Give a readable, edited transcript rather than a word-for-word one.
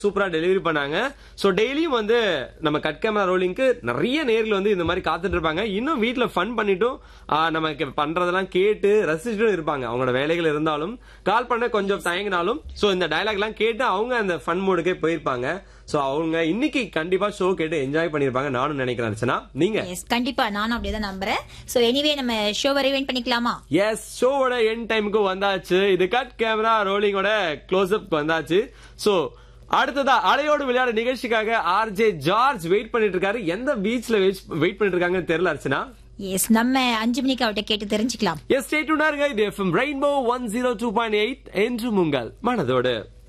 சூப்பரா டெலிவரி பண்ணாங்க. சோ டெய்லியும் வந்து நம்ம கட் கேமரா ரோலிங்க்கு நிறைய நேர்கள் வந்து இந்த மாதிரி காத்துட்டு இருப்பாங்க. இன்னும் வீட்ல ஃபன் பண்ணிட்டும் நமக்கு பண்றதெல்லாம் கேட்டு ரசிச்சுட்டும் இருப்பாங்க. அவங்களோட வேலைகள் இருந்தாலும் கால் பண்ண கொஞ்சம் தயங்கினாலும் சோ இந்த டயலாக் எல்லாம் கேட்டு அவங்க அந்த ஃபன் மோடுக்கே போயிருப்பாங்க. சோ அவங்க இன்னைக்கு கண்டிப்பா ஷோ கேட்டு என்ஜாய் பண்ணிருப்பாங்க நானும் நினைக்கிறேன். அர்ச்சனா, நீங்க? கண்டிப்பா நானும் அப்படிதான் நம்புறேன். சோ எனிவே நம்ம ஷோவை ரிவைண்ட் பண்ணிக்கலாமா? எஸ், ஷோவோட எண்ட் டைமுக்கு வந்தாச்சு. இது கட் கேமரா ரோலிங்கோட க்ளோஸ் அப் வந்தாச்சு. சோ அடுத்ததா அலையோடு விளையாட நிகழ்ச்சிக்காக ஆர்ஜே ஜார்ஜ் வெயிட் பண்ணிட்டு இருக்காரு. எந்த பீச்ல வெயிட் பண்ணிட்டு இருக்காங்கன்னு தெரியல அர்ச்சனா. நம்ம 5 மணிக்கு அவட்ட கேட்டு தெரிஞ்சுக்கலாம். S, stay tuned. இது எஃப்எம் ரெயின்போ 102.8 என்று உங்கள் மனதோடு.